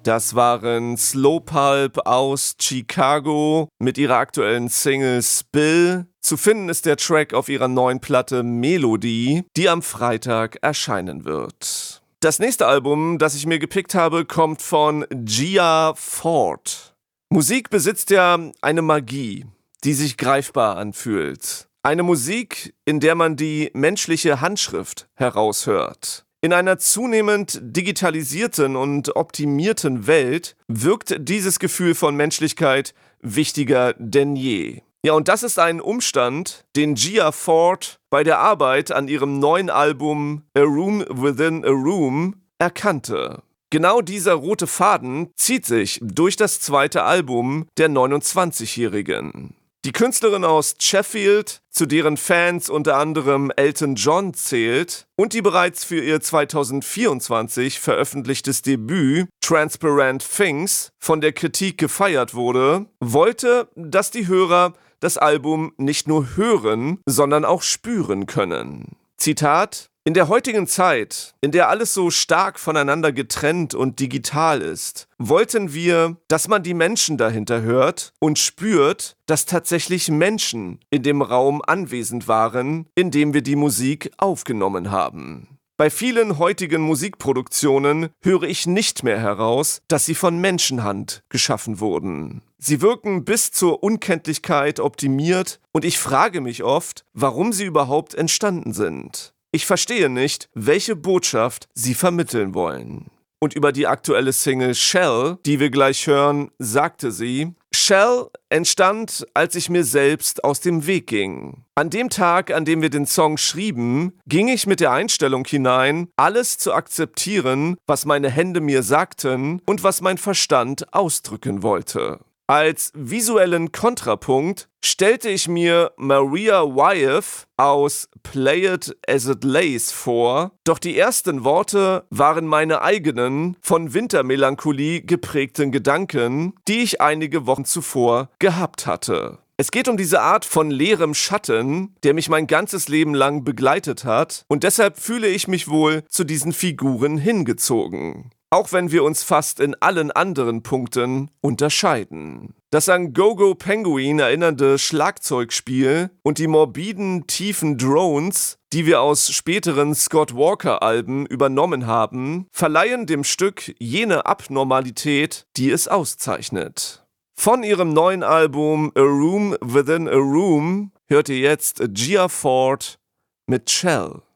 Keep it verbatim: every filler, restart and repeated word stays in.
Das waren Slow Pulp aus Chicago mit ihrer aktuellen Single Spill. Zu finden ist der Track auf ihrer neuen Platte Melodie, die am Freitag erscheinen wird. Das nächste Album, das ich mir gepickt habe, kommt von Gia Ford. Musik besitzt ja eine Magie, die sich greifbar anfühlt. Eine Musik, in der man die menschliche Handschrift heraushört. In einer zunehmend digitalisierten und optimierten Welt wirkt dieses Gefühl von Menschlichkeit wichtiger denn je. Ja, und das ist ein Umstand, den Gia Ford bei der Arbeit an ihrem neuen Album A Room Within a Room erkannte. Genau dieser rote Faden zieht sich durch das zweite Album der neunundzwanzigjährigen. Die Künstlerin aus Sheffield, zu deren Fans unter anderem Elton John zählt und die bereits für ihr zweitausendvierundzwanzig veröffentlichtes Debüt Transparent Things von der Kritik gefeiert wurde, wollte, dass die Hörer das Album nicht nur hören, sondern auch spüren können. Zitat: In der heutigen Zeit, in der alles so stark voneinander getrennt und digital ist, wollten wir, dass man die Menschen dahinter hört und spürt, dass tatsächlich Menschen in dem Raum anwesend waren, in dem wir die Musik aufgenommen haben. Bei vielen heutigen Musikproduktionen höre ich nicht mehr heraus, dass sie von Menschenhand geschaffen wurden. Sie wirken bis zur Unkenntlichkeit optimiert und ich frage mich oft, warum sie überhaupt entstanden sind. Ich verstehe nicht, welche Botschaft sie vermitteln wollen. Und über die aktuelle Single Shell, die wir gleich hören, sagte sie: Shell entstand, als ich mir selbst aus dem Weg ging. An dem Tag, an dem wir den Song schrieben, ging ich mit der Einstellung hinein, alles zu akzeptieren, was meine Hände mir sagten und was mein Verstand ausdrücken wollte. Als visuellen Kontrapunkt stellte ich mir Maria Wyeth aus Play It As It Lays vor, doch die ersten Worte waren meine eigenen, von Wintermelancholie geprägten Gedanken, die ich einige Wochen zuvor gehabt hatte. Es geht um diese Art von leerem Schatten, der mich mein ganzes Leben lang begleitet hat, und deshalb fühle ich mich wohl zu diesen Figuren hingezogen. Auch wenn wir uns fast in allen anderen Punkten unterscheiden. Das an Go-Go Penguin erinnernde Schlagzeugspiel und die morbiden, tiefen Drones, die wir aus späteren Scott Walker-Alben übernommen haben, verleihen dem Stück jene Abnormalität, die es auszeichnet. Von ihrem neuen Album A Room Within a Room hört ihr jetzt Gia Ford mit Shell.